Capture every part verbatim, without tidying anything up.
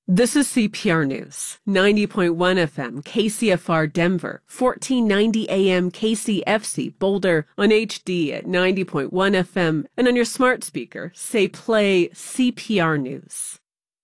This is C P R News, ninety point one F M, K C F R Denver, fourteen ninety A M K C F C Boulder, on H D at ninety point one F M, and on your smart speaker, say play C P R News.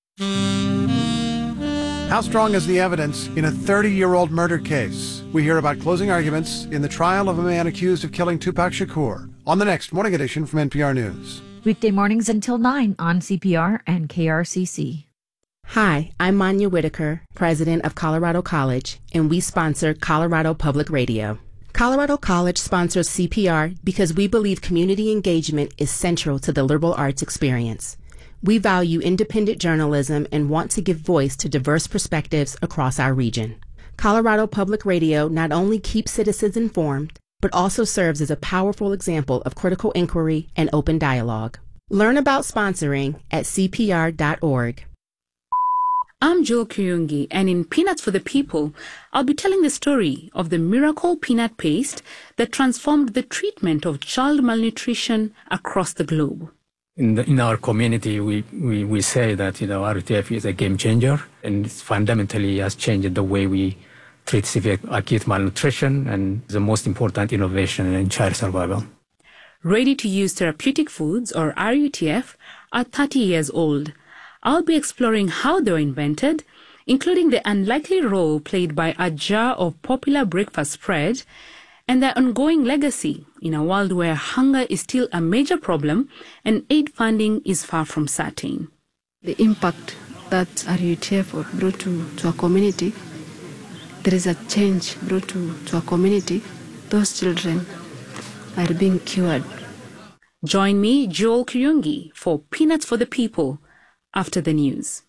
How strong is the evidence in a thirty-year-old murder case? We hear about closing arguments in the trial of a man accused of killing Tupac Shakur on the next Morning Edition from N P R News. Weekday mornings until nine on C P R and K R C C. Hi, I'm Manya Whitaker, president of Colorado College, and we sponsor Colorado Public Radio. Colorado College sponsors C P R because we believe community engagement is central to the liberal arts experience. We value independent journalism and want to give voice to diverse perspectives across our region. Colorado Public Radio not only keeps citizens informed, but also serves as a powerful example of critical inquiry and open dialogue. Learn about sponsoring at C P R dot org. I'm Joel Kuyungi, and in Peanuts for the People, I'll be telling the story of the miracle peanut paste that transformed the treatment of child malnutrition across the globe. In, the, in our community, we, we, we say that, you know, R T F is a game changer, and it fundamentally has changed the way we treat severe acute malnutrition and the most important innovation in child survival. Ready-to-use therapeutic foods, or R U T F, are thirty years old. I'll be exploring how they were invented, including the unlikely role played by a jar of popular breakfast spread and their ongoing legacy in a world where hunger is still a major problem and aid funding is far from certain. The impact that R U T F brought to, to a community, there is a change brought to, to a community. Those children are being cured. Join me, Joel Kuyungi, for Peanuts for the People, after the news.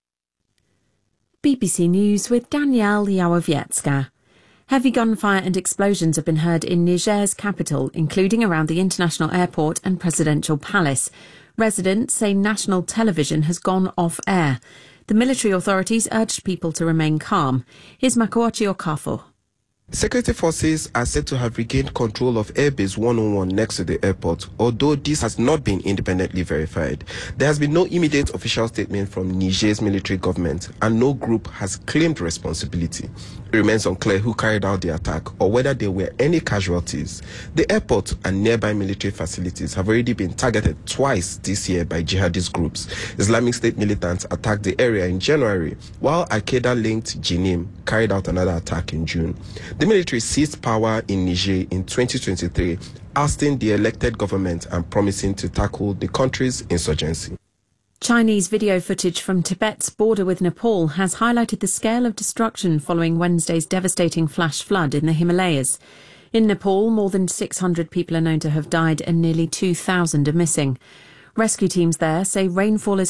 B B C News with Danielle Yawowiecka. Heavy gunfire and explosions have been heard in Niger's capital, including around the international airport and presidential palace. Residents say national television has gone off air. The military authorities urged people to remain calm. Here's Makoachi Okafo. Security forces are said to have regained control of Airbase one oh one next to the airport, although this has not been independently verified. There has been no immediate official statement from Niger's military government, and no group has claimed responsibility. It remains unclear who carried out the attack or whether there were any casualties. The airport and nearby military facilities have already been targeted twice this year by jihadist groups. Islamic State militants attacked the area in January, while Al-Qaeda-linked Jinim carried out another attack in June. The military seized power in Niger in twenty twenty-three, ousting the elected government and promising to tackle the country's insurgency. Chinese video footage from Tibet's border with Nepal has highlighted the scale of destruction following Wednesday's devastating flash flood in the Himalayas. In Nepal, more than six hundred people are known to have died and nearly two thousand are missing. Rescue teams there say rainfall is